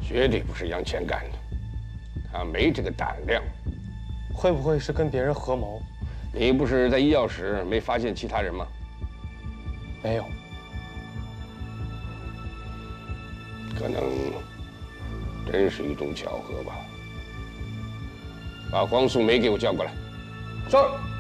绝对不是杨乾干的，他没这个胆量。 会不会是跟别人合谋？ 你不是在医药室没发现其他人吗？ 没有。 可能真是一种巧合吧。把黄素梅给我叫过来。 是。